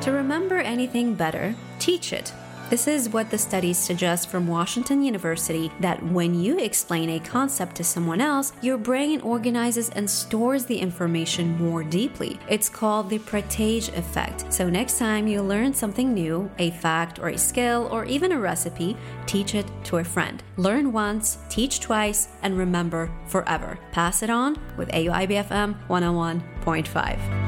To remember anything better, teach it. This is what the studies suggest from Washington University, that when you explain a concept to someone else, your brain organizes and stores the information more deeply. It's called the Pratige effect. So next time you learn something new, a fact or a skill or even a recipe, teach it to a friend. Learn once, teach twice, and remember forever. Pass it on with AUIBFM 101.5.